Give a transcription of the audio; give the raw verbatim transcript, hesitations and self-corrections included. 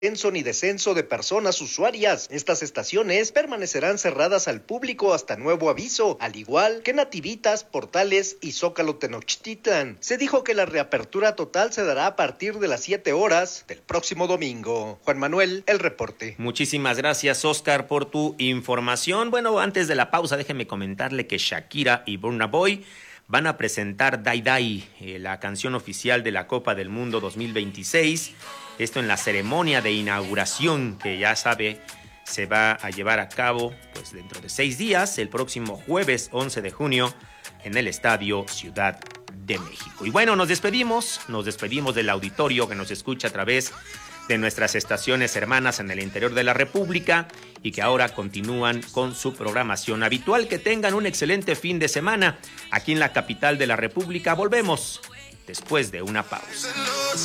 ascenso ni descenso de personas usuarias. Estas estaciones permanecerán cerradas al público hasta nuevo aviso, al igual que Nativitas, Portales y Zócalo Tenochtitlan. Se dijo que la reapertura total se dará a partir de las siete horas del próximo domingo. Juan Manuel, el reporte. Muchísimas gracias, Oscar, por tu información. Bueno, antes de la pausa, déjeme comentarle que Shakira y Burna Boy van a presentar Dai Dai, eh, la canción oficial de la Copa del Mundo dos mil veintiséis. Esto en la ceremonia de inauguración que ya sabe se va a llevar a cabo pues dentro de seis días, el próximo jueves once de junio, en el Estadio Ciudad de México. Y bueno, nos despedimos, nos despedimos del auditorio que nos escucha a través de nuestras estaciones hermanas en el interior de la República y que ahora continúan con su programación habitual. Que tengan un excelente fin de semana aquí en la capital de la República. Volvemos después de una pausa.